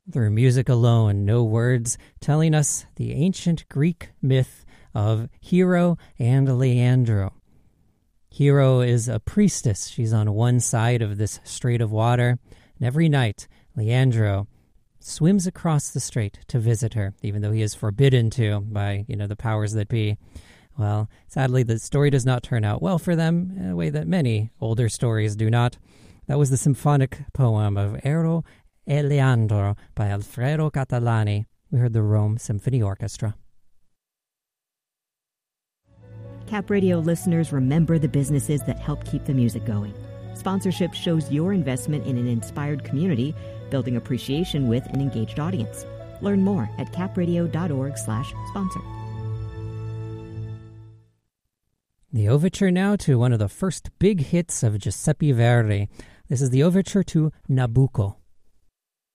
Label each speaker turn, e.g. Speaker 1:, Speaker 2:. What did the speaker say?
Speaker 1: through music alone, no words, telling us the ancient Greek myth of Hero and Leandro. Hero is a priestess. She's on one side of this strait of water, and every night Leandro swims across the strait to visit her, even though he is forbidden to by, the powers that be. Well, sadly, the story does not turn out well for them, in a way that many older stories do not. That was the symphonic poem of Hero e Leandro by Alfredo Catalani. We heard the Rome Symphony Orchestra.
Speaker 2: Cap Radio listeners, remember the businesses that help keep the music going. Sponsorship shows your investment in an inspired community, building appreciation with an engaged audience. Learn more at capradio.org/sponsor.
Speaker 1: The overture now to one of the first big hits of Giuseppe Verdi. This is the overture to Nabucco.